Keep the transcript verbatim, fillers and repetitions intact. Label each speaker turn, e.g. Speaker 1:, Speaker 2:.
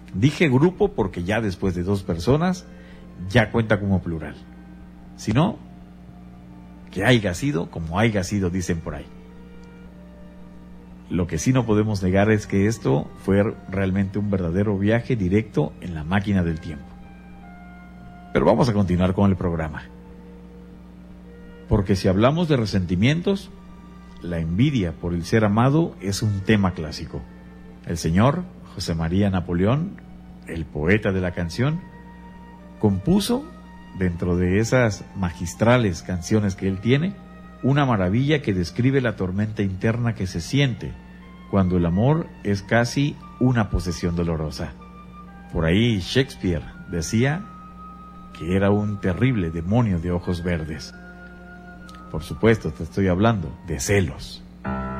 Speaker 1: Dije grupo porque ya después de dos personas ya cuenta como plural. Si no, que haya sido como haya sido, dicen por ahí. Lo que sí no podemos negar es que esto fue realmente un verdadero viaje directo en la máquina del tiempo. Pero vamos a continuar con el programa. Porque si hablamos de resentimientos, la envidia por el ser amado es un tema clásico. El señor José María Napoleón, el poeta de la canción, compuso, dentro de esas magistrales canciones que él tiene, una maravilla que describe la tormenta interna que se siente cuando el amor es casi una posesión dolorosa. Por ahí Shakespeare decía que era un terrible demonio de ojos verdes. Por supuesto, te estoy hablando de celos.